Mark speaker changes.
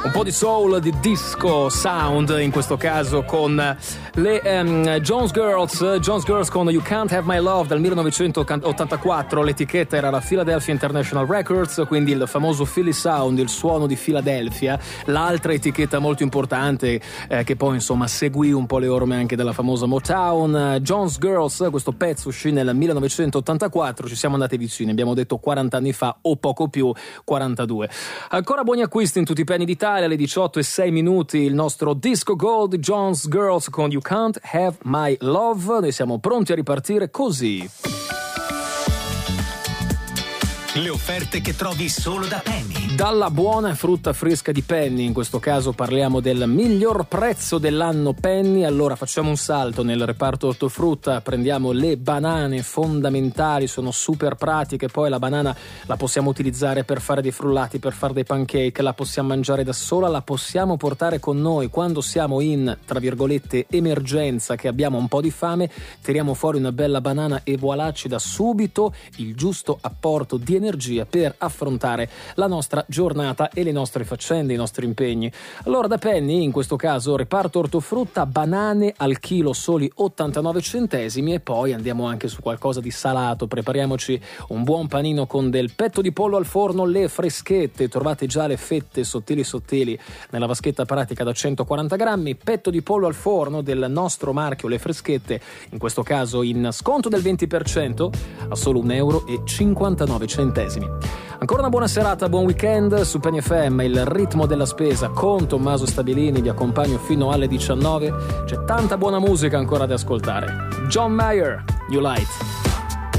Speaker 1: Un po' di soul, di disco sound, in questo caso con le Jones Girls con You Can't Have My Love dal 1984. L'etichetta era la Philadelphia International Records, quindi il famoso Philly Sound, il suono di Philadelphia. L'altra etichetta molto importante che poi insomma seguì un po' le orme anche della famosa Motown. Jones Girls, questo pezzo uscì nel 1984, ci siamo andati vicini, abbiamo detto 40 anni fa o poco più, 42. Ancora buoni acquisti in tutti i penny d'Italia. Alle 18:06 il nostro Disco Gold, Jones Girls con You Can't Have My Love. Noi siamo pronti a ripartire così.
Speaker 2: Le offerte che trovi solo da Penny.
Speaker 1: Dalla buona frutta fresca di Penny, in questo caso parliamo del miglior prezzo dell'anno Penny. Allora facciamo un salto nel reparto ortofrutta, prendiamo le banane fondamentali, sono super pratiche, poi la banana la possiamo utilizzare per fare dei frullati, per fare dei pancake, la possiamo mangiare da sola, la possiamo portare con noi quando siamo in, tra virgolette, emergenza, che abbiamo un po' di fame, tiriamo fuori una bella banana e voilà, ci dà subito il giusto apporto di energia per affrontare la nostra giornata e le nostre faccende, i nostri impegni. Allora da Penny, in questo caso reparto ortofrutta, banane al chilo soli 89 centesimi e poi andiamo anche su qualcosa di salato. Prepariamoci un buon panino con del petto di pollo al forno, le freschette, trovate già le fette sottili nella vaschetta pratica da 140 grammi, petto di pollo al forno del nostro marchio Le Freschette, in questo caso in sconto del 20% a solo €1,59. Ancora una buona serata, buon weekend su Penny FM, il ritmo della spesa con Tommaso Stabilini, vi accompagno fino alle 19, c'è tanta buona musica ancora da ascoltare. John Mayer, New Light.